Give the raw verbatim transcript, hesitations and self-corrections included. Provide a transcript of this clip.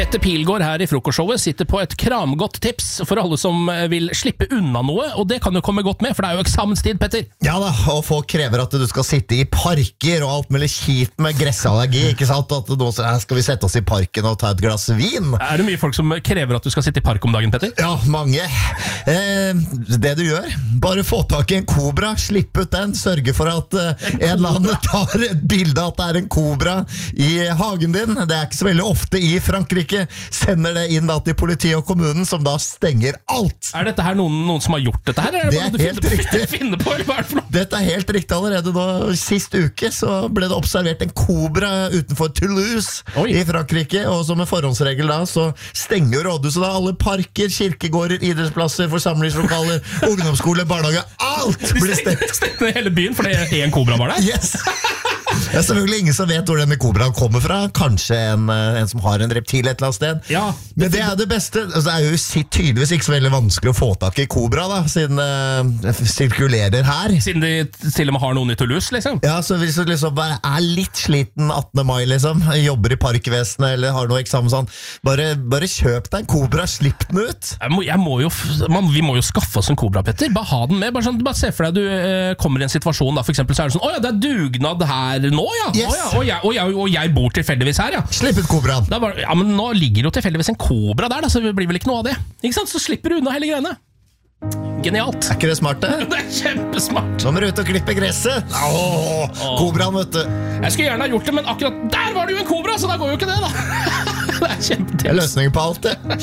Petter Pilgaard her i frokostshowet sitter på et kramgodt tips for alle som vil slippe unna noe, og det kan jo komme godt med, for det er jo eksamenstid, Petter. Ja da, og folk krever at du skal sitte i parker og alt mulig kjipt med gressallergi, ikke sant? At nå skal vi sette oss i parken og ta et glass vin. Er det mye folk som krever at du skal sitte i park om dagen, Petter? Ja, mange. Eh, det du gjør, bare få tak i en kobra, slipp ut den, sørge for at eh, en eller annen tar et bilde at det er en kobra i hagen din. Det er ikke så veldig ofte i Frankrike. Sender det inn da til politiet og kommunen, som da stenger alt. Er dette her noen, noen som har gjort dette her? Er det, det er helt finner, riktig. Finner på, eller hva er det for noe? Dette er helt riktig allerede nå. Sist uke så ble det observert en kobra utenfor Toulouse Oi. I Frankrike, og som en forhåndsregel da, så stenger rådhuset da alle parker, kirkegårder, idrettsplasser, forsamlingslokaler, ungdomsskole, barnehage, alt blir stengt. Stenger hele byen, for det er en kobra var der? Yes! Det er selvfølgelig ingen som vet hvor denne kobraen kommer fra. Kanskje en, en som har en reptil et eller annet sted. Ja, men det er det beste. Altså, det er jo tydeligvis ikke så veldig vanskelig å få tak i kobra da, siden det uh, sirkulerer her. Siden de til og med har noen i Toulouse, liksom? Ja, så hvis du liksom bare er litt sliten attende mai, liksom, jobber i parkvesenet eller har noe eksamen sånn, bare, bare kjøp deg en kobra, slipp den ut. Jeg må, jeg må jo, man, vi må jo skaffe oss en kobra, Petter. Bare ha den med. Bare, sånn, bare se for deg du uh, kommer i en situasjon, da, for eksempel så er det sånn, åja, det er dugnad her nå, ja. Yes. Oh, ja. Og, jeg, og, jeg, og jeg bor tilfeldigvis her, ja. Slipp ut kobraen. Bare, ja, men nå ligger jo tilfeldigvis en kobra der, da, så det blir vel ikke noe av det. Ikke sant? Så slipper du unna hele greiene. Genialt. Er ikke det smart, det? Det er kjempesmart. Så må du ut og klippe gresset. Åh, Åh. Kobraen, vet du. Jeg skulle gjerne ha gjort det, men akkurat der var det jo en kobra, så da går jo ikke det, da. Det er kjempetips. Det er løsningen på alt, det.